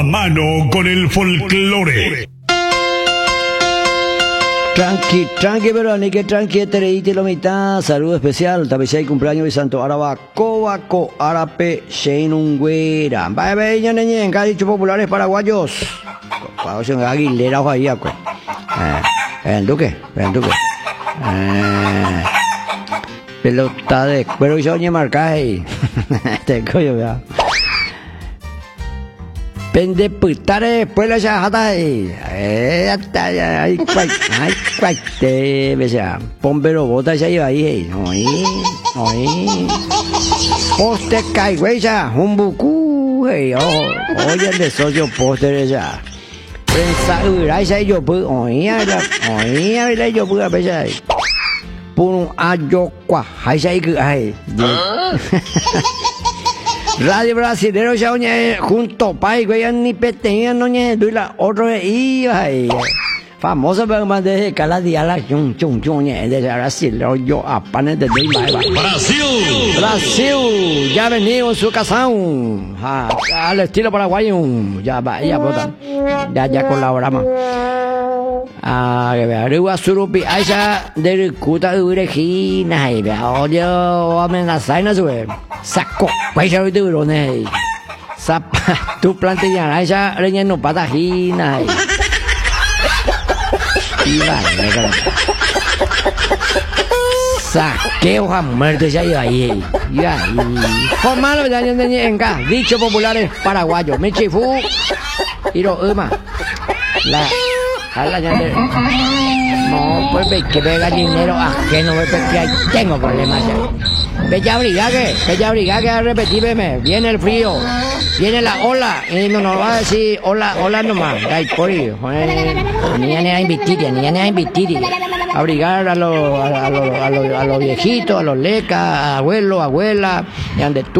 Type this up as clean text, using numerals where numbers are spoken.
Mano con el folclore. Tranqui, pero ni que tranqui, tereíte lo mitad. Saludo especial, tapechay cumpleaños de Santo Araba, Cobaco, Arape, Sheinungüera. Vaya, veña, neñe, en cada dicho populares paraguayos. Cuando son aguileras, vaya, pues. El duque. Pelota de cuero y soñe marcaje. Te coño, vea. Pende putare después la chajata ahí. Ay, cuay, te besa. Pombero bota ya iba ahí. Oí. Poste cae, güey, ya. Un bucu, hey, oye, el de socio poste ya. Prensa, uray, ya yo puedo. Oí, yo puedo, besa. Pun ayo, cuá, hay ya ahí. Radio Brasilero ya oye junto pai güey ni peteña no ñe duila otro y ay famoso pero más de cada día la chung ñe de Brasil yo apanes de Brasil ya venido su casón al estilo paraguayo ya va ya bota ya colaboramos que vea arriba surupi aisa de cuta de urejina y vea oye amenazar no sube saco pues ya hoy te urone tu plantilla aisa relleno patajina y vale saqueo a muerte ya iba ahí por malo ya en acá dicho populares paraguayos me chifu y lo ama la no, pues ve que pega dinero ajeno, ve que ahí tengo problemas ya. Bella brigague, a repetirme, viene el frío, viene la ola, y no nos va a decir hola nomás, ay, por ello, ni a invitar, a abrigar a los viejitos, a los lecas, abuelo, abuela, y ande tú.